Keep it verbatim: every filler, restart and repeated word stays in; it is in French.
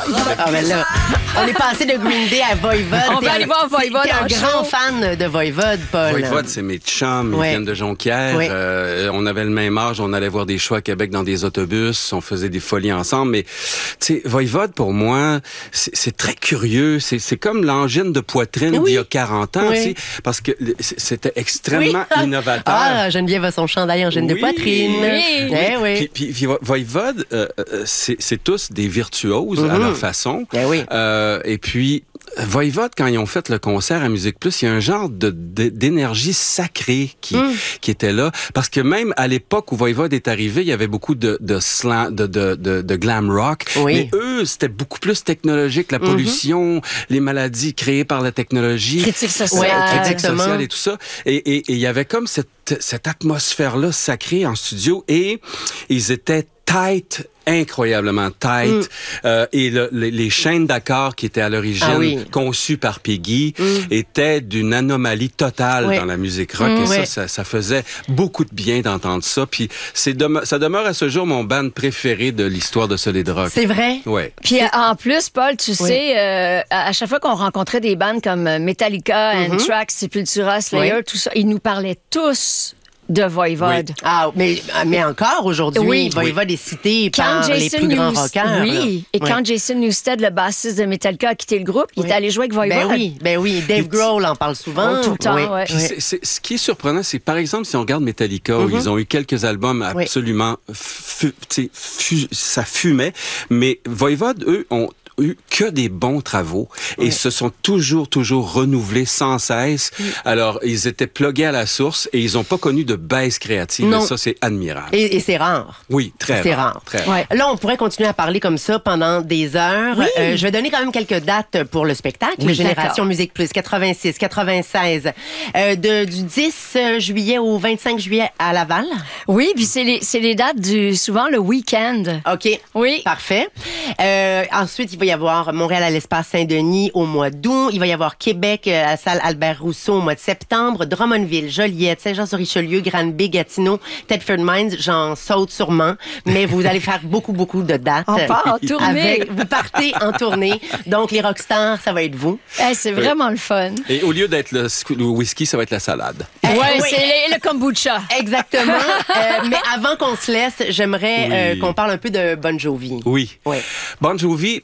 Ah, ben là, on est passé de Green Day à Voivode. On va aller voir Voivode T'es un en grand show. fan de Voivode, Paul. Voivode, c'est mes chums, ils Ouais. viennent de Jonquière. Ouais. Euh, on avait le même âge, on allait voir des shows à Québec dans des autobus, on faisait des folies ensemble. Mais, tu sais, Voivode, pour moi, c'est, c'est très curieux. C'est, c'est comme l'angine de poitrine Oui. d'il y a quarante ans, Oui. tu sais, parce que c'était extrêmement innovateur. Ah, Geneviève a son chandail en gêne de Oui. poitrine. Oui. Eh oui. Puis, puis, puis Vo- Voivode, euh, euh, c'est, c'est tous des virtuoses à Mhm. leur façon. Eh oui. Euh, et puis, Voivode, quand ils ont fait le concert à Musique Plus, il y a un genre de, de- d'énergie sacrée qui, Mm. qui était là. Parce que même à l'époque où Voivode est arrivé, il y avait beaucoup de, de, slam, de, de, de, de glam rock. Oui. Mais eux, c'était beaucoup plus technologique. La pollution, les maladies créées par la technologie. Critique sociale. Ouais, Critique exactement. sociale et tout ça. Et et- et il y avait comme cette, cette atmosphère-là sacrée en studio et ils étaient tight, incroyablement tight. Mm. Euh, et le- les, les chaînes d'accords qui étaient à l'origine Ah oui. conçues par Peggy étaient d'une anomalie totale Oui. dans la musique rock. Mm. Et Oui. ça, ça, ça faisait beaucoup de bien d'entendre ça. Puis c'est deme- ça demeure à ce jour mon band préféré de l'histoire de Solid Rock. C'est vrai? Ouais. Puis euh, en plus, Paul, tu sais, euh, à à chaque fois qu'on rencontrait des bandes comme Metallica, Anthrax, Sepultura, Slayer, Oui. tout ça, ils nous parlaient tous de Voivode. Ah, mais, mais encore aujourd'hui, Oui. Voivode est cité Quand par les Jason plus grands Newst- rockers. oui, là. et Ouais. quand Jason Newsted, le bassiste de Metallica, a quitté le groupe, il Oui. est allé jouer avec Voivode. Ben oui, ben oui. Dave Grohl en parle souvent. Oh, tout le temps, Oui. ouais. Puis Oui. c'est- c'est- ce qui est surprenant, c'est par exemple, si on regarde Metallica, où ils ont eu quelques albums Oui. absolument, fu- tu sais, fu- ça fumait, mais Voivode, eux, ont eu que des bons travaux et se sont toujours, toujours renouvelés sans cesse. Alors, ils étaient plugués à la source et ils n'ont pas connu de baisse créative. Non. Et ça, c'est admirable. Et, et c'est rare. Oui, très C'est rare. rare. Très rare. Ouais. Là, on pourrait continuer à parler comme ça pendant des heures. Oui. Euh, je vais donner quand même quelques dates pour le spectacle. Oui, Génération d'accord. Musique Plus, quatre-vingt-six, quatre-vingt-seize. Euh, de, du dix juillet au vingt-cinq juillet à Laval. Oui, puis c'est les, c'est les dates du, souvent le week-end. OK. Oui. Parfait. Euh, ensuite, il va y avoir Montréal à l'Espace Saint-Denis au mois d'août. Il va y avoir Québec euh, à la salle Albert Rousseau au mois de septembre. Drummondville, Joliette, Saint-Jean-sur-Richelieu, Granby, Gatineau, Thetford Mines. J'en saute sûrement. Mais vous allez faire beaucoup, beaucoup de dates. On part en tournée. Avec, vous partez en tournée. Donc, les rockstars, ça va être vous. Eh, c'est vraiment le fun. Et au lieu d'être le, le whisky, ça va être la salade. Ouais, oui. c'est le, le kombucha. Exactement. Euh, mais avant qu'on se laisse, j'aimerais Oui. euh, qu'on parle un peu de Bon Jovi. Oui. Oui. Bon Jovi,